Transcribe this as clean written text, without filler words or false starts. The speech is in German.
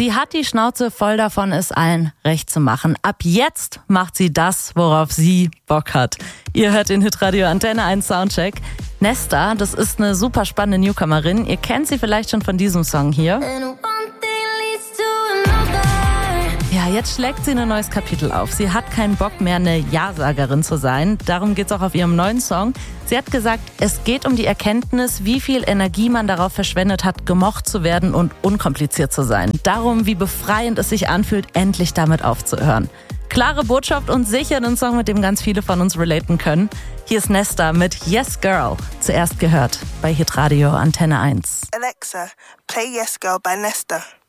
Sie hat die Schnauze voll davon, es allen recht zu machen. Ab jetzt macht sie das, worauf sie Bock hat. Ihr hört den Hitradio Antenne 1 Soundcheck. Nesta, das ist eine super spannende Newcomerin. Ihr kennt sie vielleicht schon von diesem Song hier. Ja, jetzt schlägt sie ein neues Kapitel auf. Sie hat keinen Bock mehr, eine Ja-Sagerin zu sein. Darum geht's auch auf ihrem neuen Song. Sie hat gesagt, es geht um die Erkenntnis, wie viel Energie man darauf verschwendet hat, gemocht zu werden und unkompliziert zu sein. Darum, wie befreiend es sich anfühlt, endlich damit aufzuhören. Klare Botschaft und sicher einen Song, mit dem ganz viele von uns relaten können. Hier ist Nesta mit Yes Girl. Zuerst gehört bei Hitradio Antenne 1. Alexa, play Yes Girl by Nesta.